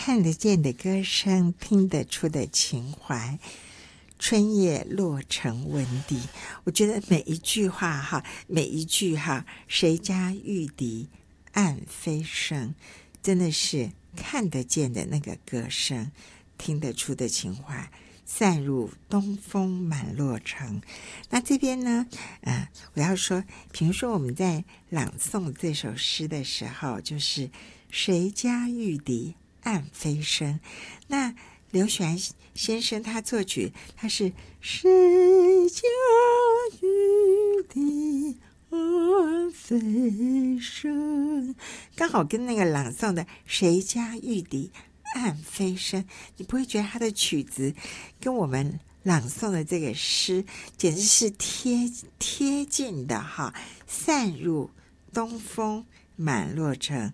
看得见的歌声，听得出的情怀。春叶落成蚊笛，我觉得每一句话哈，每一句哈，谁家玉笛暗飞声，真的是看得见的那个歌声，听得出的情怀，散入东风满洛城。那这边呢，我要说，比如说我们在朗诵这首诗的时候，就是谁家玉笛暗飞声，那刘雪兰先生他作曲，他是谁家玉笛暗飞声，刚好跟那个朗诵的谁家玉笛暗飞声，你不会觉得他的曲子跟我们朗诵的这个诗简直是贴近的哈，散入东风满洛城，